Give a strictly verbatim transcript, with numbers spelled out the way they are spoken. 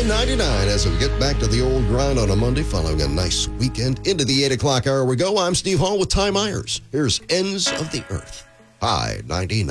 High ninety-nine as we get back to the old grind on a Monday following a nice weekend. Into the eight o'clock hour we go. I'm Steve Hall with Ty Myers. Here's Ends of the Earth. High ninety-nine.